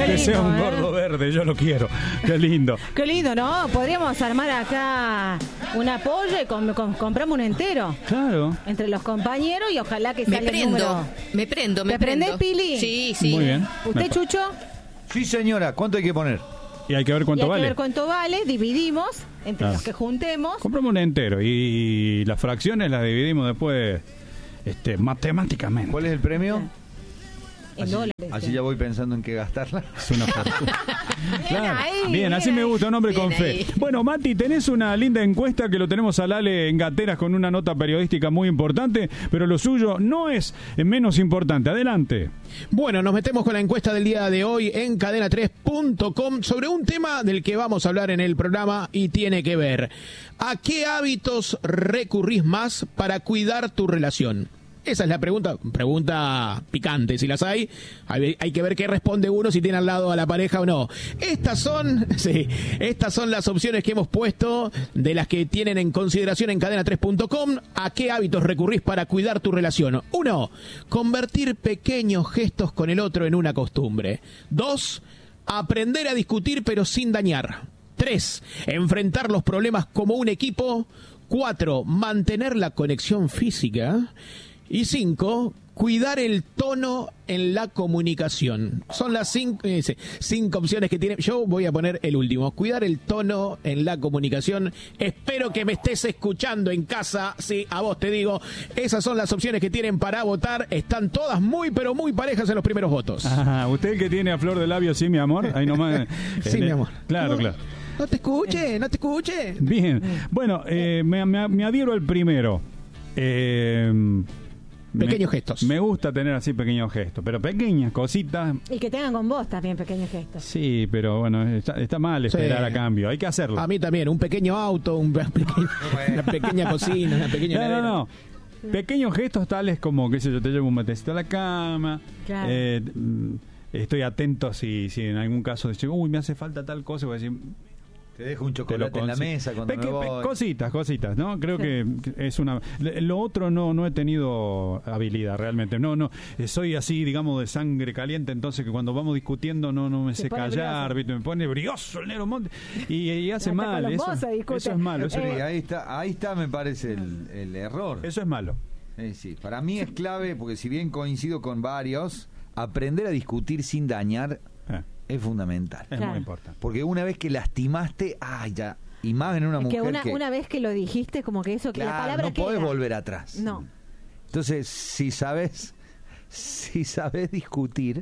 Aunque sea un gordo verde, yo lo quiero. Qué lindo. Qué lindo, ¿no? Podríamos armar acá una polla y compramos un entero. Claro. Entre los compañeros y ojalá que salga el número. Me prendo. ¿Te prendés, Pili? Sí. Muy bien. ¿Usted, Chucho? Sí, señora. ¿Cuánto hay que poner? Y hay que ver cuánto vale. Hay que ver cuánto vale, dividimos entre los que juntemos. Compramos un entero y las fracciones las dividimos después matemáticamente. ¿Cuál es el premio? En dólares. Así ya voy pensando en qué gastarla. Es una fortuna. Claro. Ahí, Bien, así me gusta, un hombre con fe. Ahí. Bueno, Mati, tenés una linda encuesta que lo tenemos al Ale en Gateras con una nota periodística muy importante, pero lo suyo no es menos importante. Adelante. Bueno, nos metemos con la encuesta del día de hoy en cadena3.com sobre un tema del que vamos a hablar en el programa y tiene que ver: ¿a qué hábitos recurrís más para cuidar tu relación? Esa es la pregunta picante, si las hay que ver qué responde uno, si tiene al lado a la pareja o no. Estas son las opciones que hemos puesto, de las que tienen en consideración en cadena3.com. ¿A qué hábitos recurrís para cuidar tu relación? 1. Convertir pequeños gestos con el otro en una costumbre. 2. Aprender a discutir pero sin dañar. 3. Enfrentar los problemas como un equipo. 4. Mantener la conexión física. Y 5, cuidar el tono en la comunicación. Son las 5 opciones que tiene. Yo voy a poner el último: cuidar el tono en la comunicación. Espero que me estés escuchando en casa. Sí, a vos te digo. Esas son las opciones que tienen para votar. Están todas muy, pero muy parejas en los primeros votos. Ajá, usted que tiene a flor de labio, sí, mi amor. Ahí nomás. Sí, mi amor. Claro. No te escuche. Bien. Bueno, me adhiero al primero. Pequeños gestos. Me gusta tener así pequeños gestos, pero pequeñas cositas. Y que tengan con vos también pequeños gestos. Sí, pero bueno, está mal esperar a cambio. Hay que hacerlo. A mí también. Un pequeño auto, una pequeña cocina, una pequeña heladera. No. Pequeños gestos tales como, qué sé yo, te llevo un matecito a la cama. Claro. Estoy atento si en algún caso decís, uy, me hace falta tal cosa, voy a decir, Te dejo un chocolate en la mesa cuando me voy. Cositas, ¿no? Creo que es una... Lo otro no he tenido habilidad realmente. No, soy así, digamos, de sangre caliente, entonces que cuando vamos discutiendo no me sé callar, ¿viste? Me pone brioso el negro monte y hace mal. Eso es malo. Sí, ahí está, me parece el error. Eso es malo. Sí, para mí es clave, porque si bien coincido con varios, aprender a discutir sin dañar es fundamental. Es muy importante. Porque una vez que lastimaste, ya, y más en una mujer que una vez que lo dijiste, como que eso, que la palabra no podés volver atrás. No. Entonces, si sabes discutir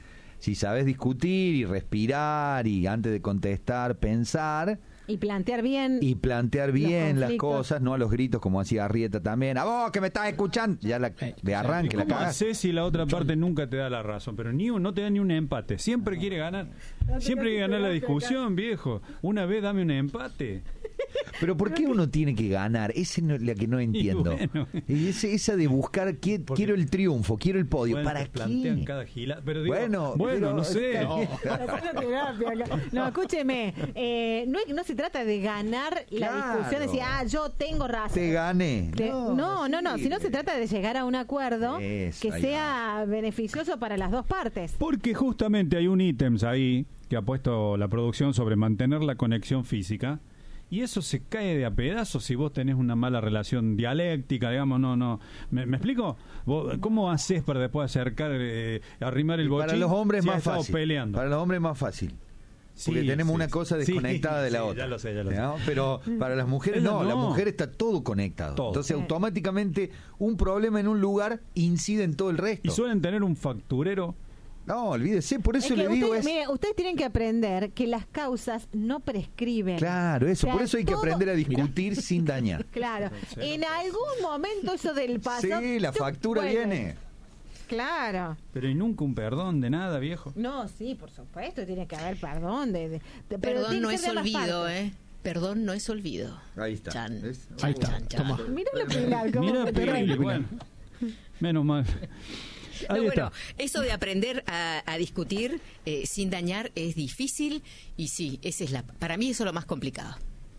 y respirar y antes de contestar pensar y plantear bien las cosas, no a los gritos como hacía Arrieta también, a vos que me estás escuchando, ya de arranque la cagás. No sé si la otra parte nunca te da la razón, pero no te da ni un empate, siempre quiere ganar, siempre quiere ganar la discusión, viejo. Una vez dame un empate. Pero ¿por qué uno tiene que ganar? Esa es la que no entiendo. Bueno. Esa de buscar, quiero el triunfo, quiero el podio. Bueno, ¿para qué? Plantean cada gila, pero digo, pero, no sé. No, escúcheme, no se trata de ganar la discusión, decir, yo tengo razón. Te gané. No, sino se trata de llegar a un acuerdo que sea beneficioso para las dos partes. Porque justamente hay un ítem ahí que ha puesto la producción sobre mantener la conexión física. Y eso se cae de a pedazos si vos tenés una mala relación dialéctica, digamos, no. ¿Me explico? ¿Cómo haces para después acercar, arrimar el bochín? Para los hombres si más fácil. Peleando? Para los hombres más fácil. Porque tenemos una cosa desconectada de la otra. Ya lo sé. ¿No? Pero para las mujeres no, la mujer está todo conectado. Todo. Entonces automáticamente un problema en un lugar incide en todo el resto. Y suelen tener un facturero. No, olvídese, por eso le digo mire, ustedes tienen que aprender que las causas no prescriben. Claro, eso, por eso hay que aprender a discutir sin dañar. Claro, en algún momento eso del pasado... Sí, la factura viene. Claro. Pero y nunca un perdón de nada, viejo. No, sí, por supuesto, tiene que haber perdón. Perdón no es olvido, Perdón no es olvido. Ahí está. Chan. Ahí está. Chan. Mira lo Pilar, Mira, bueno. Menos mal. Bueno, eso de aprender a discutir sin dañar es difícil y sí, esa es para mí eso es lo más complicado.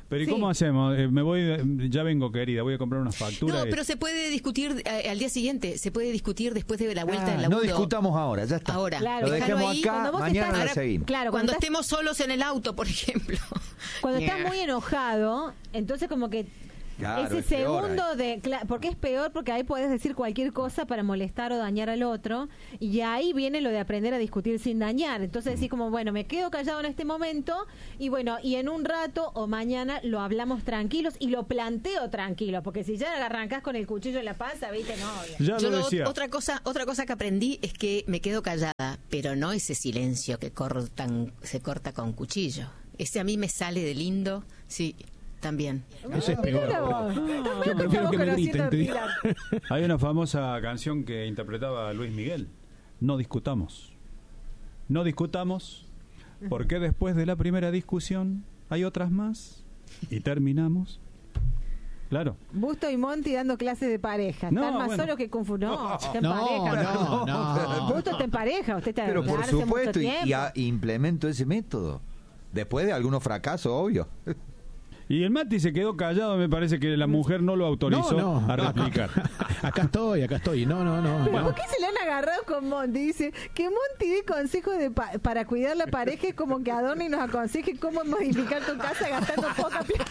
Pero ¿y cómo hacemos? Ya vengo, querida, voy a comprar una factura. No, pero se puede discutir al día siguiente, se puede discutir después de la vuelta del laburo. No discutamos ahora, ya está. Ahora, claro, lo dejemos ahí, acá, mañana la seguimos. Claro, cuando estemos solos en el auto, por ejemplo. Cuando estás muy enojado, entonces como que Claro, ese segundo porque es peor, porque ahí puedes decir cualquier cosa para molestar o dañar al otro, y ahí viene lo de aprender a discutir sin dañar. Entonces decís como, bueno, me quedo callado en este momento y bueno, y en un rato o mañana lo hablamos tranquilos y lo planteo tranquilo, porque si ya arrancás con el cuchillo en la panza, viste, no. Ya lo decía. Otra cosa que aprendí es que me quedo callada, pero no ese silencio que se corta con cuchillo. Ese a mí me sale de lindo, sí. También. Eso es peor. Yo prefiero que me griten. Hay una famosa canción que interpretaba Luis Miguel. No discutamos. No discutamos, porque después de la primera discusión hay otras más y terminamos. Claro. Busto y Monti dando clases de pareja. Están más solos que Kung Fu. No, está en pareja. No. Busto está en pareja. Usted está Pero por supuesto, y implemento ese método. Después de algunos fracasos, obvio. Y el Mati se quedó callado, me parece que la mujer no lo autorizó a replicar. Acá estoy. No. ¿Pero por qué se le han agarrado con Monti? Dice que Monti dé consejos para cuidar la pareja, es como que Adorni nos aconseje cómo modificar tu casa gastando poca plata.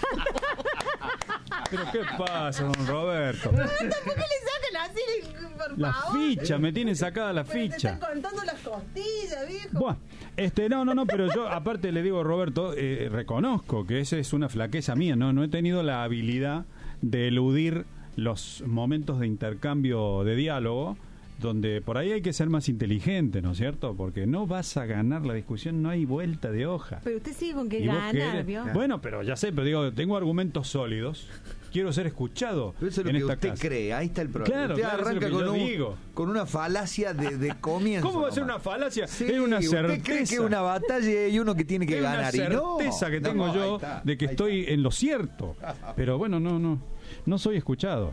¿Pero qué pasa, don Roberto? No, tampoco le sacan así, por la favor. Ficha, me tiene sacada la Pero ficha. te están contando las costillas, viejo. Bueno, no, pero yo aparte le digo, Roberto, reconozco que esa es una flaqueza mía, no he tenido la habilidad de eludir los momentos de intercambio de diálogo, donde por ahí hay que ser más inteligente, ¿no es cierto? Porque no vas a ganar la discusión, no hay vuelta de hoja. Pero usted sigue con que ganar, ¿vio? Bueno, pero ya sé, pero digo, tengo argumentos sólidos, quiero ser escuchado. Pero eso es lo que usted cree, ahí está el problema. Claro, usted arranca con una falacia de comienzo. ¿Cómo va a ser una falacia? Sí, es una certeza. Usted cree que es una batalla y uno que tiene que ganar. Es una certeza que tengo yo de que estoy en lo cierto. Pero bueno, no soy escuchado.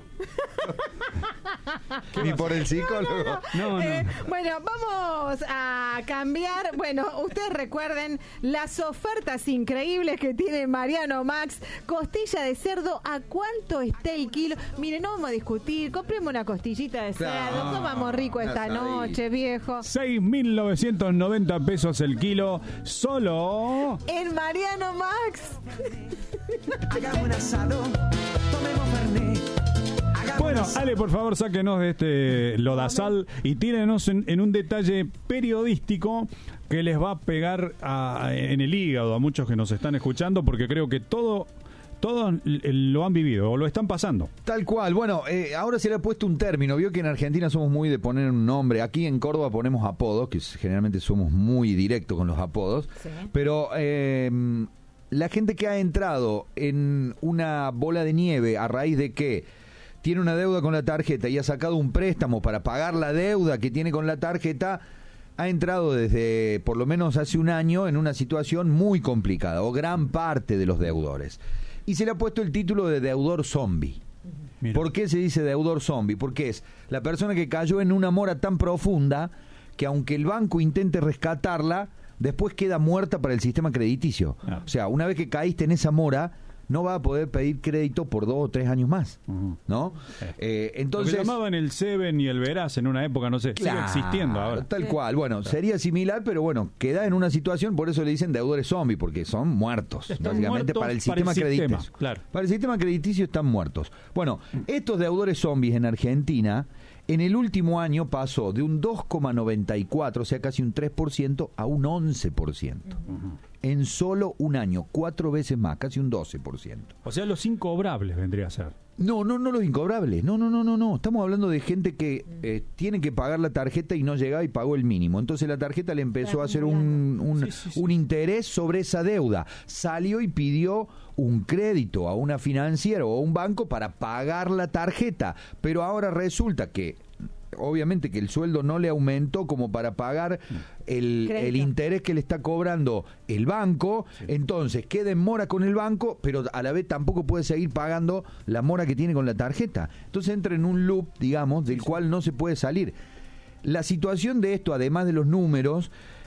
Ni por el psicólogo. No. Bueno, vamos a cambiar. Bueno, ustedes recuerden las ofertas increíbles que tiene Mariano Max. Costilla de cerdo, ¿a cuánto está el kilo? Miren, no vamos a discutir. Compremos una costillita de cerdo. Comamos rico esta noche, viejo. 6.990 pesos el kilo, solo en Mariano Max. Hagamos un asado, tomemos fernet. Bueno, Ale, por favor, sáquenos de este lodazal y tírenos en un detalle periodístico que les va a pegar en el hígado a muchos que nos están escuchando, porque creo que todos lo han vivido o lo están pasando. Tal cual. Bueno, ahora se le ha puesto un término. Vio que en Argentina somos muy de poner un nombre. Aquí en Córdoba ponemos apodos, que generalmente somos muy directos con los apodos. Sí. Pero la gente que ha entrado en una bola de nieve a raíz de que tiene una deuda con la tarjeta y ha sacado un préstamo para pagar la deuda que tiene con la tarjeta, ha entrado desde por lo menos hace un año en una situación muy complicada, o gran parte de los deudores. Y se le ha puesto el título de deudor zombie. Mira. ¿Por qué se dice deudor zombie? Porque es la persona que cayó en una mora tan profunda que aunque el banco intente rescatarla, después queda muerta para el sistema crediticio. Ah. O sea, una vez que caíste en esa mora, no va a poder pedir crédito por 2 o 3 años más, ¿no? Entonces, lo que llamaban el Seven y el Veraz en una época, no sé, claro, sigue existiendo ahora. Tal cual, bueno, sería similar, pero bueno, queda en una situación, por eso le dicen deudores zombies, porque son muertos, básicamente muertos para el sistema crediticio. Claro. Para el sistema crediticio están muertos. Bueno, estos deudores zombies en Argentina, en el último año pasó de un 2,94, o sea, casi un 3%, a un 11%. En solo un año, 4 veces más, casi un 12%. O sea, los incobrables vendría a ser. No los incobrables. No. Estamos hablando de gente que tiene que pagar la tarjeta y no llegaba y pagó el mínimo. Entonces la tarjeta le empezó a hacer un interés sobre esa deuda. Salió y pidió un crédito a una financiera o a un banco para pagar la tarjeta. Pero ahora resulta que obviamente que el sueldo no le aumentó como para pagar el interés que le está cobrando el banco, entonces queda en mora con el banco, pero a la vez tampoco puede seguir pagando la mora que tiene con la tarjeta. Entonces entra en un loop, digamos, del cual no se puede salir. La situación de esto, además de los números,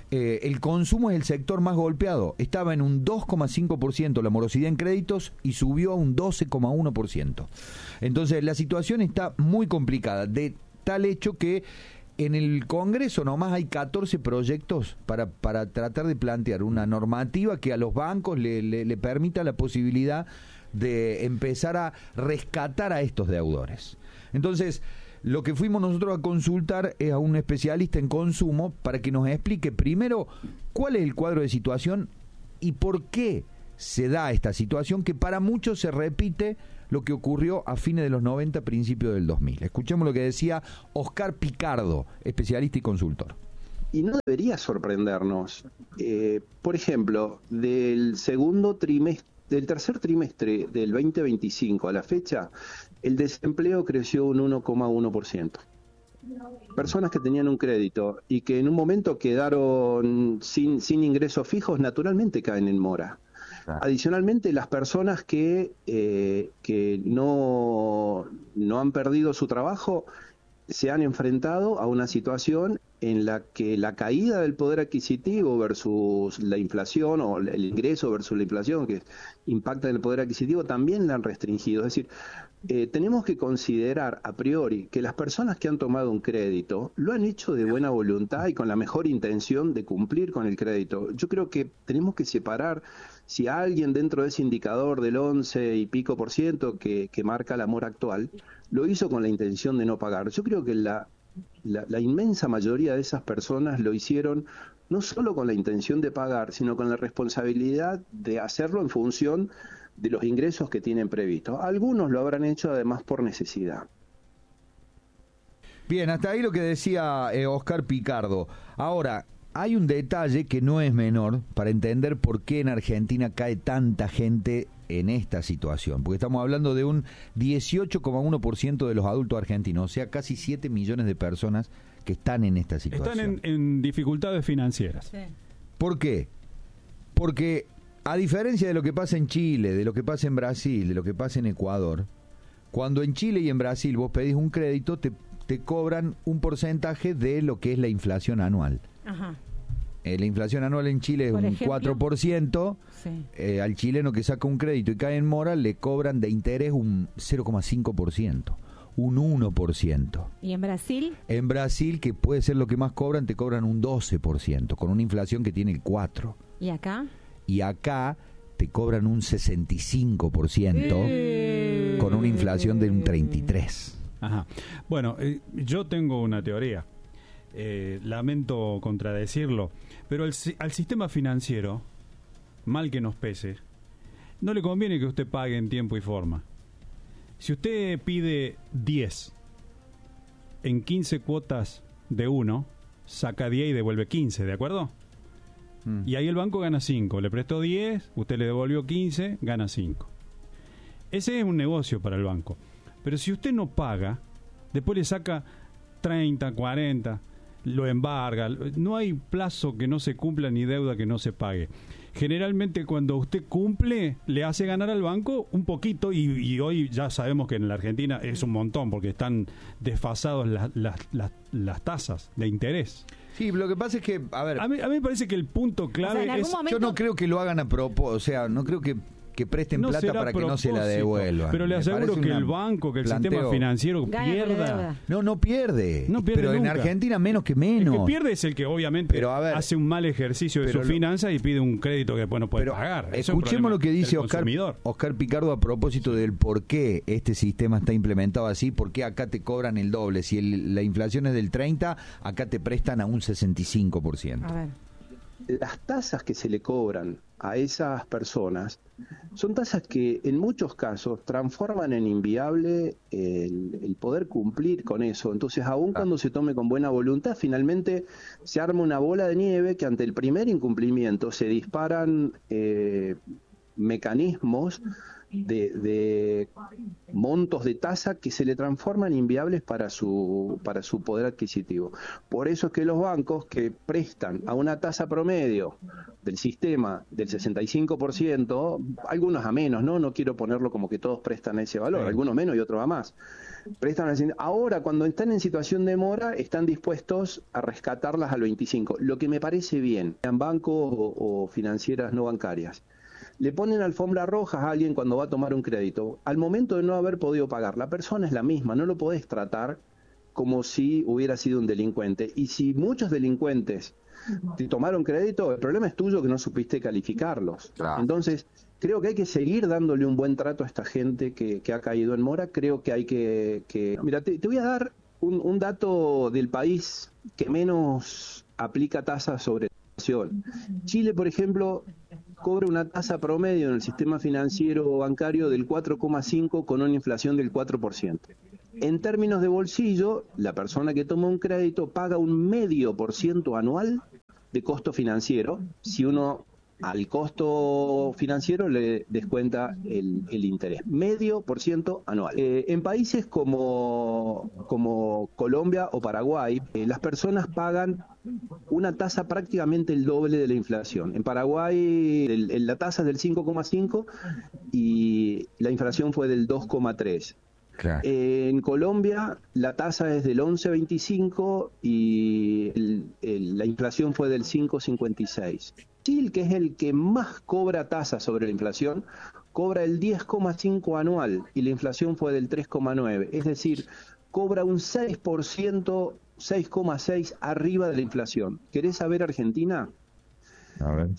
el consumo es el sector más golpeado. Estaba en un 2,5% la morosidad en créditos y subió a un 12,1%. Entonces la situación está muy complicada, de tal hecho que en el Congreso nomás hay 14 proyectos para tratar de plantear una normativa que a los bancos le permita la posibilidad de empezar a rescatar a estos deudores. Entonces, lo que fuimos nosotros a consultar es a un especialista en consumo para que nos explique primero cuál es el cuadro de situación y por qué se da esta situación que para muchos se repite lo que ocurrió a fines de los 90, principios del 2000. Escuchemos lo que decía Oscar Picardo, especialista y consultor. Y no debería sorprendernos. Por ejemplo, del tercer trimestre del 2025 a la fecha, el desempleo creció un 1,1%. Personas que tenían un crédito y que en un momento quedaron sin ingresos fijos, naturalmente caen en mora. Adicionalmente, las personas que no han perdido su trabajo se han enfrentado a una situación en la que la caída del poder adquisitivo versus la inflación, o el ingreso versus la inflación que impacta en el poder adquisitivo, también la han restringido. Es decir, tenemos que considerar a priori que las personas que han tomado un crédito lo han hecho de buena voluntad y con la mejor intención de cumplir con el crédito. Yo creo que tenemos que separar si alguien dentro de ese indicador del 11 y pico % que marca la mora actual lo hizo con la intención de no pagar. Yo creo que la inmensa mayoría de esas personas lo hicieron no solo con la intención de pagar, sino con la responsabilidad de hacerlo en función de los ingresos que tienen previstos. Algunos lo habrán hecho además por necesidad. Bien, hasta ahí lo que decía Oscar Picardo. Ahora, hay un detalle que no es menor para entender por qué en Argentina cae tanta gente en esta situación, porque estamos hablando de un 18,1% de los adultos argentinos, o sea, casi 7 millones de personas que están en esta situación. Están en dificultades financieras. Sí. ¿Por qué? Porque a diferencia de lo que pasa en Chile, de lo que pasa en Brasil, de lo que pasa en Ecuador, cuando en Chile y en Brasil vos pedís un crédito, te cobran un porcentaje de lo que es la inflación anual. Ajá. La inflación anual en Chile es un 4%, sí. Al chileno que saca un crédito y cae en mora le cobran de interés un 0,5%, un 1%. ¿Y en Brasil? En Brasil, que puede ser lo que más cobran, te cobran un 12%, con una inflación que tiene el 4%. ¿Y acá? Y acá te cobran un 65%, con una inflación de un 33%. Ajá. Bueno, yo tengo una teoría. Lamento contradecirlo, pero al sistema financiero, mal que nos pese, no le conviene que usted pague en tiempo y forma. Si usted pide 10 en 15 cuotas de 1, saca 10 y devuelve 15, ¿de acuerdo? Y ahí el banco gana 5. Le prestó 10, usted le devolvió 15, gana 5. Ese es un negocio para el banco. Pero si usted no paga, después le saca 30, 40, lo embarga. No hay plazo que no se cumpla ni deuda que no se pague. Generalmente cuando usted cumple, le hace ganar al banco un poquito, y hoy ya sabemos que en la Argentina es un montón porque están desfasados las tasas de interés. Sí, lo que pasa es que, a ver... A mí me parece que el punto clave es... Yo no creo que lo hagan a propósito, o sea, no creo que presten no plata para que no se la devuelvan. Pero le aseguro que el banco, que el sistema financiero pierda. No pierde. No pierde pero nunca. En Argentina menos que menos. El que pierde es el que obviamente hace un mal ejercicio de sus finanzas y pide un crédito que después no puede pagar. Escuchemos lo que dice Oscar Picardo a propósito del por qué este sistema está implementado así, por qué acá te cobran el doble. Si la inflación es del 30%, acá te prestan a un 65%. A ver. Las tasas que se le cobran a esas personas son tasas que en muchos casos transforman en inviable el poder cumplir con eso. Entonces, aun cuando se tome con buena voluntad, finalmente se arma una bola de nieve que ante el primer incumplimiento se disparan mecanismos de montos de tasa que se le transforman inviables para su poder adquisitivo. Por eso es que los bancos que prestan a una tasa promedio del sistema del 65%, algunos a menos, no quiero ponerlo como que todos prestan a ese valor, algunos menos y otros a más. Ahora, cuando están en situación de mora, están dispuestos a rescatarlas al 25%, lo que me parece bien, en bancos o financieras no bancarias. Le ponen alfombra roja a alguien cuando va a tomar un crédito. Al momento de no haber podido pagar, la persona es la misma, no lo podés tratar como si hubiera sido un delincuente. Y si muchos delincuentes te tomaron crédito, el problema es tuyo que no supiste calificarlos. Claro. Entonces, creo que hay que seguir dándole un buen trato a esta gente que ha caído en mora. Creo que hay que... Mira, te voy a dar un dato del país que menos aplica tasas sobre inflación. Chile, por ejemplo, cobra una tasa promedio en el sistema financiero bancario del 4,5 con una inflación del 4%. En términos de bolsillo, la persona que toma un crédito paga un 0,5% anual de costo financiero, si uno al costo financiero le descuenta el interés, 0,5% anual. En países como Colombia o Paraguay, las personas pagan una tasa prácticamente el doble de la inflación. En Paraguay la tasa es del 5,5 y la inflación fue del 2,3. Claro. En Colombia la tasa es del 11,25 y la inflación fue del 5,56. Chile, que es el que más cobra tasa sobre la inflación, cobra el 10,5 anual y la inflación fue del 3,9. Es decir, cobra un 6%, 6,6 arriba de la inflación. ¿Querés saber Argentina? A ver.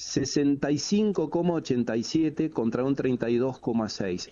65,87 contra un 32,6.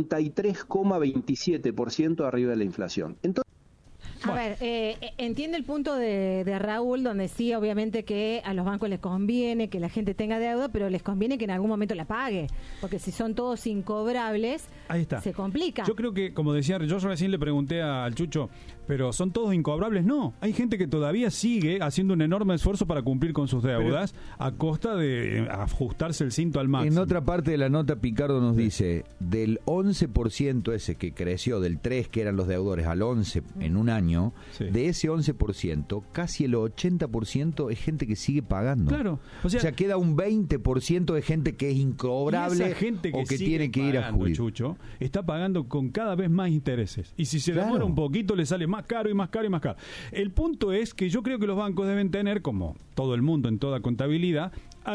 33,27% arriba de la inflación. Entonces, a ver, entiende el punto de Raúl, donde sí, obviamente que a los bancos les conviene que la gente tenga deuda, pero les conviene que en algún momento la pague, porque si son todos incobrables, ahí está, se complica. Yo creo que, como decía, yo recién le pregunté al Chucho, pero ¿son todos incobrables? No, hay gente que todavía sigue haciendo un enorme esfuerzo para cumplir con sus deudas a costa de ajustarse el cinto al máximo. En otra parte de la nota, Picardo nos dice, del 11% ese que creció, del 3% que eran los deudores al 11% en un año, de ese 11%, casi el 80% es gente que sigue pagando. Claro. O sea, queda un 20% de gente que es incobrable gente que o que tiene que ir a jubilar. Chucho, está pagando con cada vez más intereses. Y si se demora un poquito, le sale más caro y más caro y más caro. El punto es que yo creo que los bancos deben tener, como todo el mundo en toda contabilidad,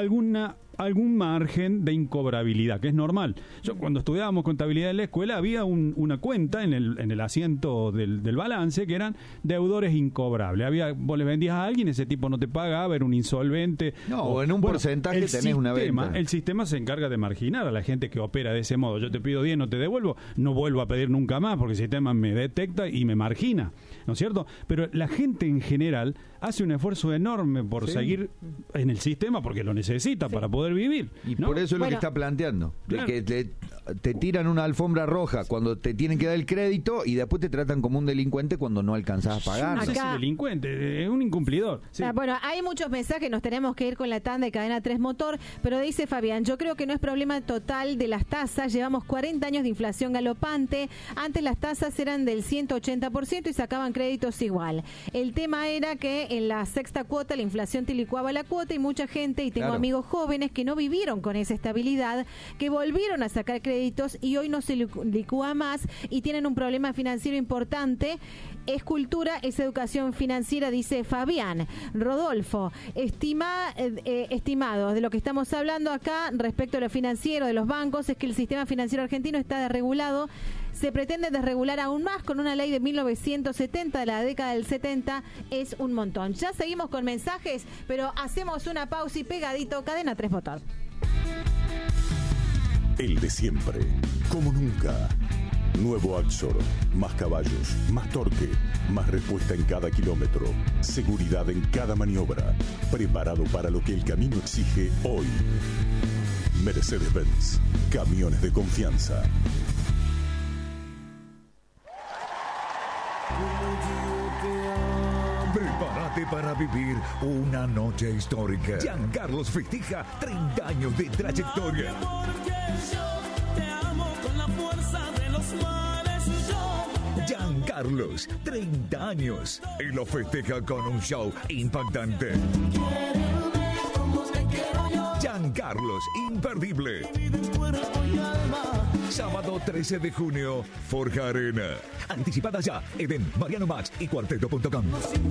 algún margen de incobrabilidad, que es normal. Yo cuando estudiábamos contabilidad en la escuela había una cuenta en el asiento del balance que eran deudores incobrables. Vos le vendías a alguien, ese tipo no te pagaba, era un insolvente. O en un porcentaje tenés una venta. El sistema se encarga de marginar a la gente que opera de ese modo. Yo te pido 10, no te devuelvo, no vuelvo a pedir nunca más porque el sistema me detecta y me margina, ¿no es cierto? Pero la gente en general hace un esfuerzo enorme por seguir en el sistema porque lo necesita para poder vivir. Y por eso es lo que está planteando. Claro. De que te tiran una alfombra roja cuando te tienen que dar el crédito y después te tratan como un delincuente cuando no alcanzás a pagar. No sé si delincuente, es un incumplidor. Sí. Bueno, hay muchos mensajes, nos tenemos que ir con la tanda de Cadena 3 Motor, pero dice Fabián, yo creo que no es problema total de las tasas, llevamos 40 años de inflación galopante, antes las tasas eran del 180% y sacaban créditos igual. El tema era que en la sexta cuota la inflación te licuaba la cuota y mucha gente, y tengo amigos jóvenes que no vivieron con esa estabilidad, que volvieron a sacar créditos y hoy no se licúa más y tienen un problema financiero importante. Es cultura, es educación financiera, dice Fabián. Rodolfo, estimados, de lo que estamos hablando acá respecto a lo financiero de los bancos, es que el sistema financiero argentino está desregulado. Se pretende desregular aún más con una ley de 1970, de la década del 70, es un montón. Ya seguimos con mensajes, pero hacemos una pausa y pegadito, Cadena 3 Motor. El de siempre, como nunca. Nuevo Axor, más caballos, más torque, más respuesta en cada kilómetro, seguridad en cada maniobra, preparado para lo que el camino exige hoy. Mercedes-Benz, camiones de confianza. Prepárate para vivir una noche histórica. Giancarlos festeja 30 años de trayectoria. Giancarlos, 30 años, y lo festeja con un show impactante. Giancarlos, imperdible. Sábado 13 de junio, Forja Arena. Anticipadas ya, Eden, Mariano Max y Cuarteto.com.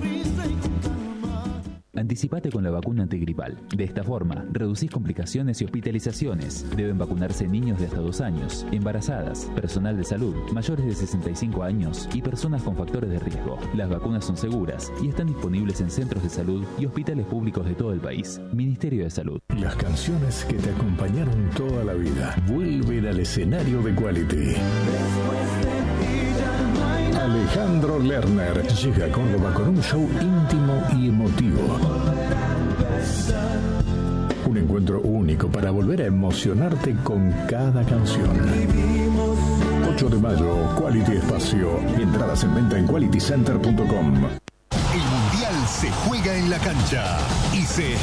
Anticipate con la vacuna antigripal. De esta forma, reducís complicaciones y hospitalizaciones. Deben vacunarse niños de hasta 2 años, embarazadas, personal de salud, mayores de 65 años y personas con factores de riesgo. Las vacunas son seguras y están disponibles en centros de salud y hospitales públicos de todo el país. Ministerio de Salud. Las canciones que te acompañaron toda la vida vuelven al escenario de Quality. Alejandro Lerner llega a Córdoba con un show íntimo y emotivo. Un encuentro único para volver a emocionarte con cada canción. 8 de mayo, Quality Espacio. Entradas en venta en qualitycenter.com. El Mundial se juega en la cancha y se